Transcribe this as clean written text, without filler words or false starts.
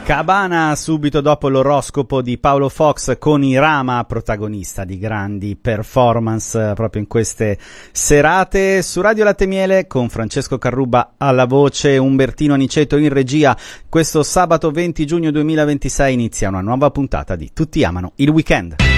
Cabana subito dopo l'oroscopo di Paolo Fox con Irama, protagonista di grandi performance proprio in queste serate. Su Radio Latte Miele con Francesco Carrubba alla voce, Umbertino Aniceto in regia. Questo sabato 20 giugno 2026 inizia una nuova puntata di Tutti amano il weekend.